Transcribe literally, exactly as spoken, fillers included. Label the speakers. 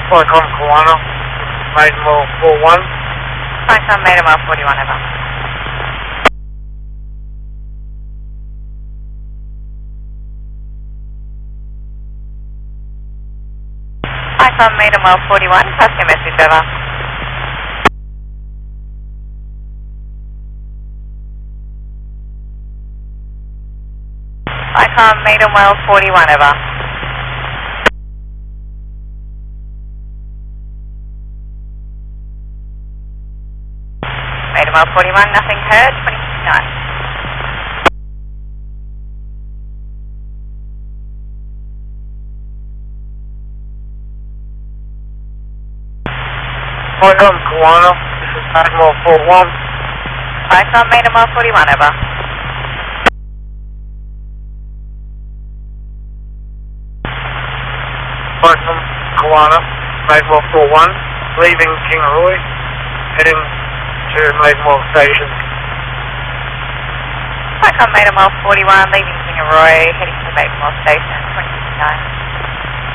Speaker 1: Flycom Kiwana, Maidenwell four one.
Speaker 2: Flycom Maidenwell forty-one, over. Flycom Maidenwell forty-one, pass your message, over. Flycom Maidenwell forty-one, over. Maidenwell forty-one, nothing heard, twenty fifty-nine.
Speaker 1: Flycom Kiwana, this is Maidenwell four one.
Speaker 2: Flycom Maidenwell forty-one, over.
Speaker 1: Flycom Kiwana, Maidenwell four one, leaving Kingaroy, heading to Maidenwell Station.
Speaker 2: Flycom Maidenwell forty-one, leaving Kingaroy, heading to Maidenwell Station, twenty fifty-nine.